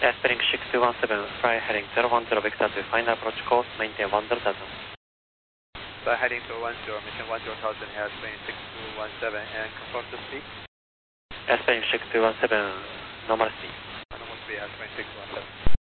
Aspiring 6217, fly heading 010 vector to final approach course, maintain 10,000. Fly heading to 10, maintain 10,000, aspiring 6217, and confirm the speed. Aspiring 6217, normal speed. Normal speed, aspiring 617.